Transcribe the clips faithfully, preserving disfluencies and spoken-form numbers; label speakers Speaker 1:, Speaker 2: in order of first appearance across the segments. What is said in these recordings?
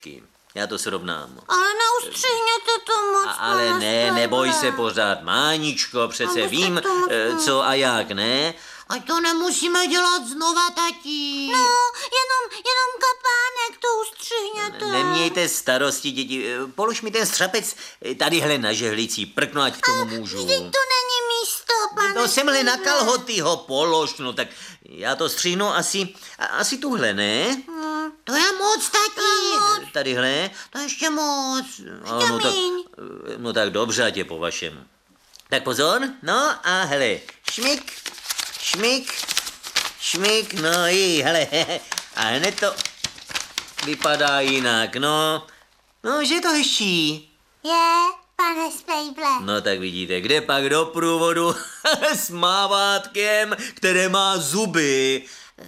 Speaker 1: Já to srovnám.
Speaker 2: Ale neustřihněte to moc,
Speaker 1: A, ale
Speaker 2: pane
Speaker 1: ne,
Speaker 2: Spejble.
Speaker 1: neboj se pořád, Máničko, přece
Speaker 2: Ale
Speaker 1: vím,
Speaker 2: tak to moc
Speaker 1: eh,
Speaker 2: ne.
Speaker 1: co a jak, ne?
Speaker 2: Ať to nemusíme dělat znova, tatí. No, jenom, jenom kapánek to ustřihněte.
Speaker 1: Nemějte starosti, děti. Eh, Polož mi ten střapec eh, tadyhle na žehlicí, prknu, ať k tomu můžu.
Speaker 2: Vždyť to není místo, pane
Speaker 1: No semhle na
Speaker 2: Spejble.
Speaker 1: kalhoty ho polož, no tak já to střihnu asi, a- asi tuhle, ne?
Speaker 2: Hmm, to je moc, tatí.
Speaker 1: Tadyhle?
Speaker 2: To je ještě moc.
Speaker 1: A
Speaker 2: Ještě
Speaker 1: no, tak,
Speaker 2: míň.
Speaker 1: eh, no tak dobře, ať je po vašem. Tak pozor, no a hele, šmik, šmik, šmik, no i hele, a hned to vypadá jinak, no. No, že je to hezčí.
Speaker 2: Je, pane Spejble.
Speaker 1: No tak vidíte, kde pak do průvodu s mávátkem, které má zuby.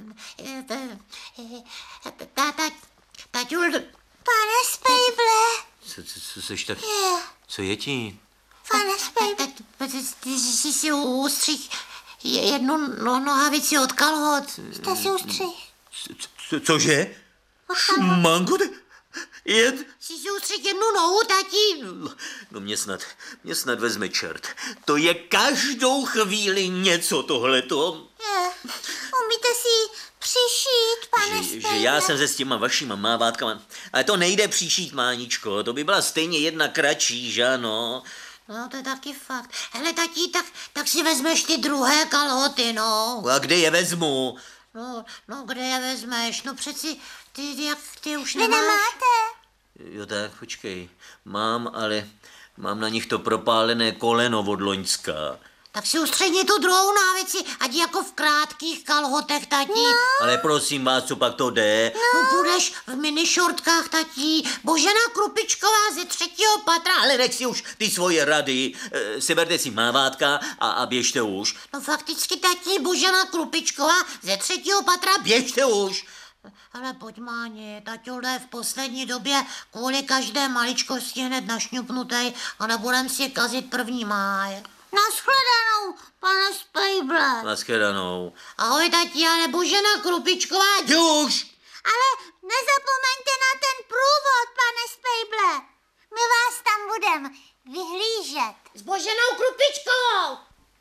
Speaker 2: Tata, taťul, pane Spejble.
Speaker 1: Co, co, co seš tak,
Speaker 2: Je,
Speaker 1: co je ti?
Speaker 2: pane Spejble. Ty jsi si ustřih jednu no, nohavici od kalhot. Jste si ustřih.
Speaker 1: Co, co, cože?
Speaker 2: Od kalhot.
Speaker 1: Mango, jet?
Speaker 2: Jsi si ustřih jednu nohu, tatí.
Speaker 1: No mě snad, mě snad vezme čert. To je každou chvíli něco tohleto.
Speaker 2: Je, umíte si přišít, pane
Speaker 1: Že,
Speaker 2: Spejble.
Speaker 1: že já jsem se s těma vašima mávátkama, ale to nejde přišít, Máničko, to by byla stejně jedna kratší, že ano?
Speaker 2: No, to je taky fakt. Hele, tatí, tak, tak si vezmeš ty druhé kalhoty, no.
Speaker 1: A kde je vezmu?
Speaker 2: No, no, kde je vezmeš? No přeci, ty, jak ty už
Speaker 3: Vy
Speaker 2: nemáš.
Speaker 3: nemáte?
Speaker 1: Jo tak, počkej, mám, ale mám na nich to propálené koleno od Loňska.
Speaker 2: Tak si ustředni tu druhou návici, ať jako v krátkých kalhotech, tatí. No.
Speaker 1: Ale prosím vás, co pak to jde?
Speaker 2: No, půjdeš v minišortkách, tatí. Božena Krupičková ze třetího patra.
Speaker 1: Ale nech si už ty svoje rady, e, seberte si mávátka a, a běžte už.
Speaker 2: No fakticky, tatí, Božena Krupičková ze třetího patra.
Speaker 1: Běžte už.
Speaker 2: Ale pojď, Máni, taťule je v poslední době kvůli každé maličkosti hned našňupnutej a nebudem si kazit první máj.
Speaker 3: Nashledanou, pane Spejble.
Speaker 1: Naschledanou.
Speaker 2: Ahoj, tatí, ale Božena Krupičková.
Speaker 1: Jdi už.
Speaker 3: Ale nezapomeňte na ten průvod, pane Spejble. My vás tam budeme vyhlížet.
Speaker 2: S Boženou Krupičkovou.